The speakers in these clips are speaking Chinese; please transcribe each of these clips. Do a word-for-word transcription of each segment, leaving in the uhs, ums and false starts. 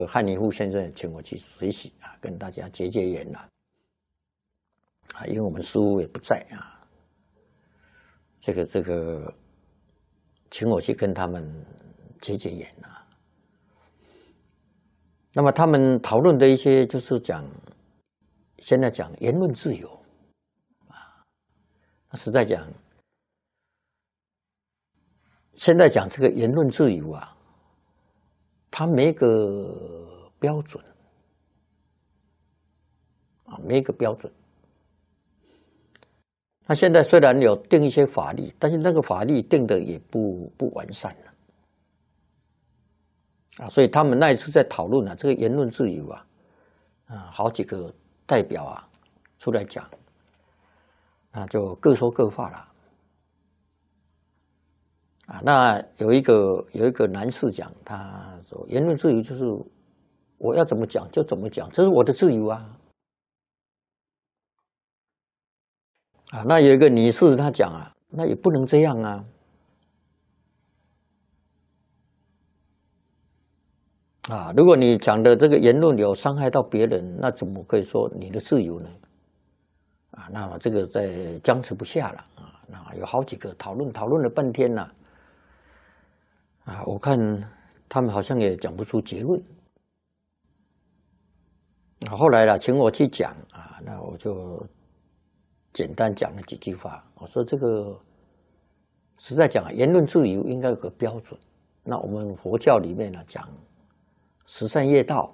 汉尼夫先生请我去学习啊，跟大家结结缘呐。啊，因为我们师父也不在啊，这个这个，请我去跟他们结结缘呐。那么他们讨论的一些就是讲，现在讲言论自由啊，实在讲，现在讲这个言论自由啊，它没个标准啊，没个标准。那现在虽然有定一些法律，但是那个法律定的也不不完善了。啊，所以他们那一次在讨论啊，这个言论自由啊，啊，好几个代表啊出来讲，啊，就各说各话了。啊，那有一个有一个男士讲，他说言论自由就是我要怎么讲就怎么讲，这是我的自由啊。啊，那有一个女士她讲啊，那也不能这样啊。啊，如果你讲的这个言论有伤害到别人，那怎么可以说你的自由呢？啊，那么这个在僵持不下了啊，那有好几个讨论，讨论了半天了。啊，我看他们好像也讲不出结论。啊，后来啦，请我去讲啊，那我就简单讲了几句话。我说这个实在讲，言论自由应该有个标准。那我们佛教里面呢讲。十善业道，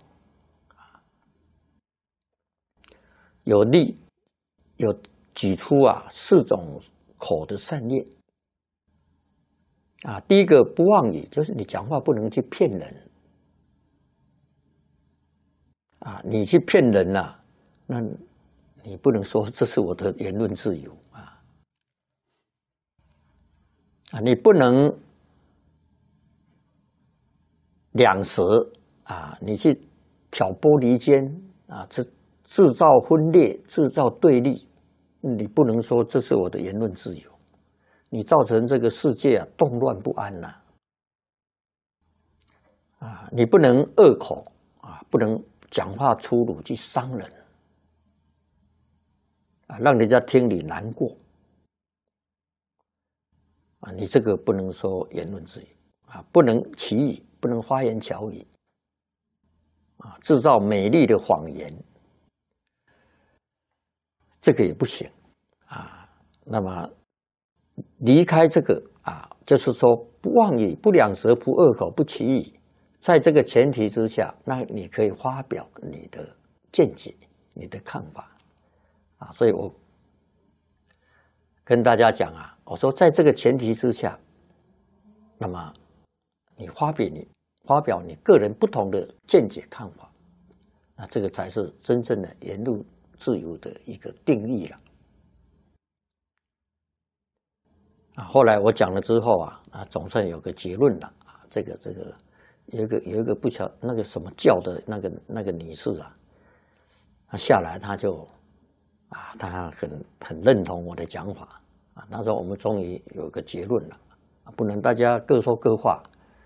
有例有举出啊四种口的善业啊。第一个不妄语，就是你讲话不能去骗人啊。你去骗人呐、啊，那你不能说这是我的言论自由啊啊，你不能两舌。啊，你去挑拨离间啊，制制造分裂，制造对立，你不能说这是我的言论自由，你造成这个世界啊动乱不安呐、啊，啊，你不能恶口啊，不能讲话粗鲁去伤人，啊，让人家听你难过，啊，你这个不能说言论自由啊，不能歧义，不能花言巧语。啊，制造美丽的谎言，这个也不行啊。那么离开这个啊，就是说不妄语、不两舌、不恶口、不歧义，在这个前提之下，那你可以发表你的见解、你的看法啊。所以我跟大家讲啊，我说在这个前提之下，那么你发表你。发表你个人不同的见解看法，那这个才是真正的言论自由的一个定义了。啊，后来我讲了之后啊，啊，总算有个结论了啊。这个这个有一个有一个不巧那个什么教的那个那个女士啊，她下来她就啊，她很很认同我的讲法啊。那时候我们终于有个结论了啊，不能大家各说各话。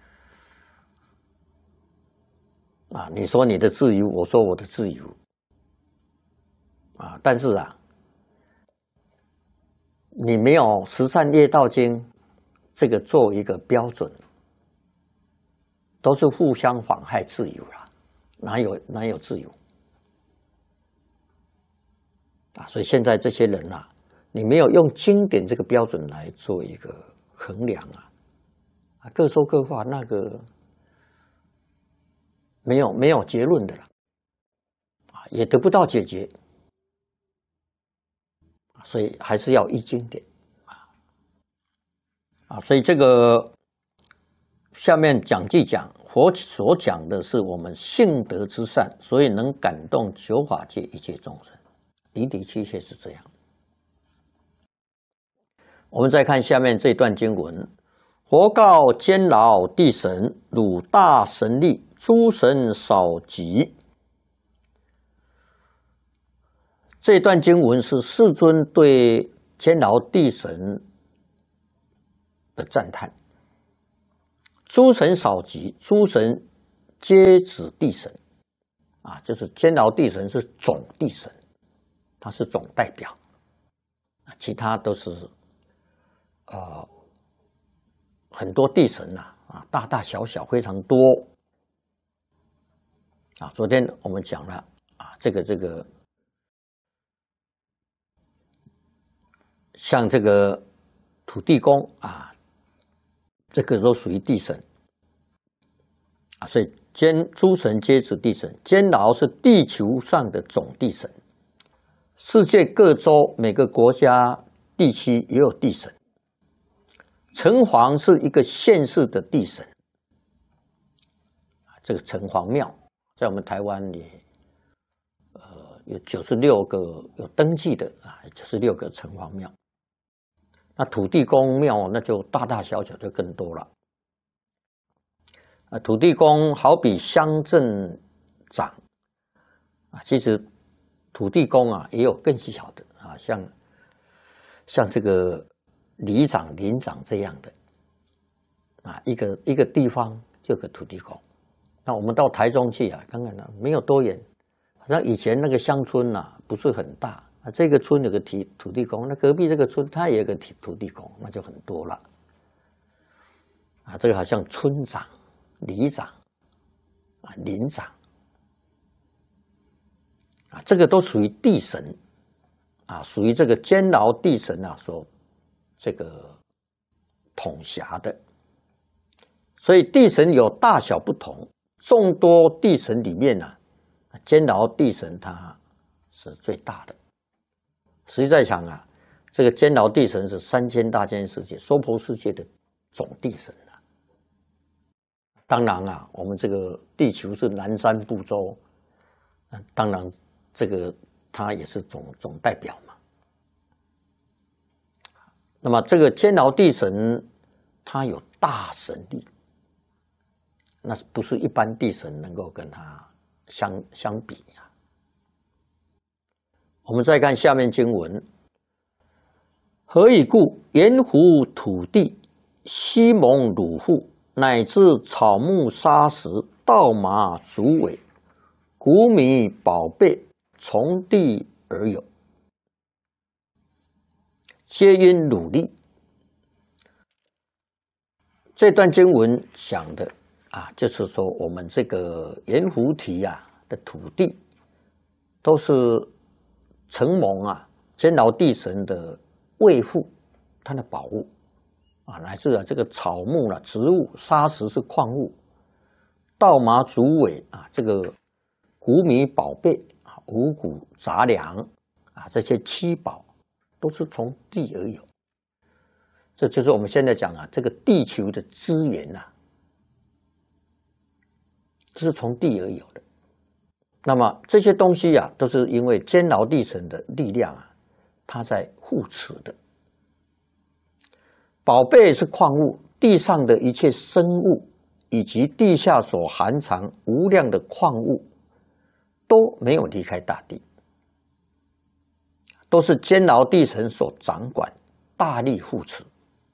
啊，你说你的自由，我说我的自由，啊，但是啊，你没有《十善业道经》这个做一个标准，都是互相妨害自由啦，哪有哪有自由啊？所以现在这些人啊，你没有用经典这个标准来做一个衡量啊，啊，各说各话，那个。没有没有结论的了，啊，也得不到解决，所以还是要依经典，啊啊，所以这个下面讲记讲佛所讲的是我们性德之善，所以能感动九法界一切众生，的的确确是这样。我们再看下面这段经文。佛告监牢地神：汝大神力，诸神少及。这段经文是世尊对监牢地神的赞叹。诸神少及，诸神皆指地神啊，就是监牢地神是总地神，他是总代表，其他都是呃很多地神呐啊，大大小小非常多啊。昨天我们讲了啊，这个这个像这个土地公啊，这个都属于地神啊，所以监诸神皆指地神，监牢是地球上的总地神。世界各州每个国家地区也有地神，城隍是一个县市的地神。这个城隍庙在我们台湾也呃有九十六个有登记的啊，九十六个城隍庙。那土地公庙那就大大小小就更多了。啊，土地公好比乡镇长啊，其实土地公啊也有更小的啊，像像这个里长、邻长这样的啊，一个一个地方就有个土地公。那我们到台中去啊，看看呢，没有多远，好像以前那个乡村呐、啊、不是很大啊，这个村有个土土地公，那隔壁这个村它也有个土地公，那就很多了啊。这个好像村长、里长啊、邻长啊，这个都属于地神啊，属于这个监牢地神啊所这个统辖的。所以地神有大小不同，众多地神里面呢、啊，监牢地神它是最大的。实际在讲啊，这个监牢地神是三千大千世界娑婆世界的总地神啊。当然啊，我们这个地球是南瞻部洲，当然这个它也是总总代表嘛。那么这个监牢地神，它有大神力，那不是一般地神能够跟它相相比啊。我们再看下面经文：何以故？盐湖土地，西蒙鲁户，乃至草木沙石、稻麻竹苇、谷米宝贝，从地而有，皆因努力。这段经文讲的啊，就是说我们这个盐湖体啊的土地，都是承蒙啊监牢地神的卫护，他的宝物啊，乃至啊这个草木啦、啊、植物、沙石是矿物，稻麻竹苇啊，这个谷米宝贝啊、五谷杂粮啊，这些七宝都是从地而有。这就是我们现在讲啊，这个地球的资源呐、啊，这是从地而有的。那么这些东西啊，都是因为监牢地神的力量啊，它在护持的。宝贝是矿物，地上的一切生物以及地下所含藏无量的矿物，都没有离开大地，都是监牢地神所掌管，大力护持。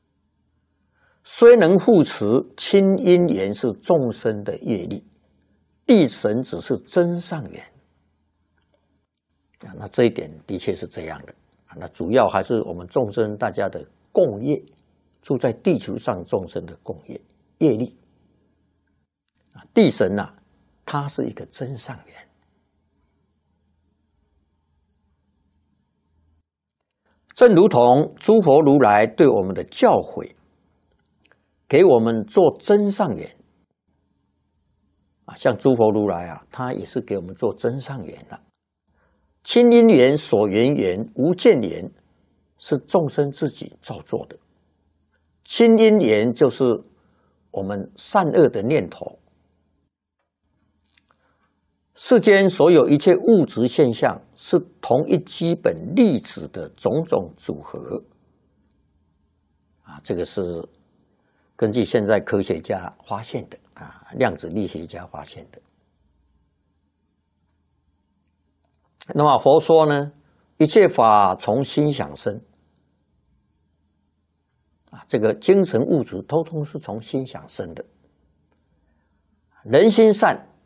虽能护持，亲因缘是众生的业力，地神只是真上缘啊。那这一点的确是这样的啊。那主要还是我们众生大家的共业，住在地球上众生的共业业力啊。地神呐、啊，它是一个真上缘。正如同诸佛如来对我们的教诲，给我们做真上缘啊，像诸佛如来啊，他也是给我们做真上缘了。亲因缘、所缘缘、无间缘，是众生自己造作的。亲因缘就是我们善恶的念头。世间所有一切物质现象，是同一基本粒子的种种组合啊，这个是根据现在科学家发现的啊，量子力学家发现的。那么佛说呢，一切法从心想生啊，这个精神物质通通是从心想生的。 人心善，